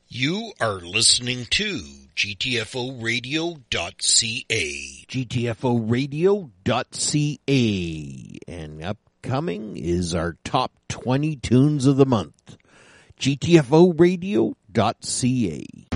You are listening to GTFOradio.ca. GTFOradio.ca. And upcoming is our top 20 tunes of the month. GTFOradio.ca.